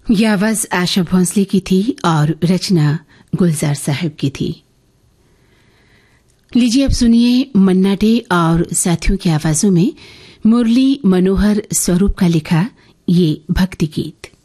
ये आवाज आशा भोंसले की थी और रचना गुलजार साहब की थी। लीजिए अब सुनिए मन्ना डे और साथियों की आवाजों में मुरली मनोहर स्वरूप का लिखा ये भक्ति गीत।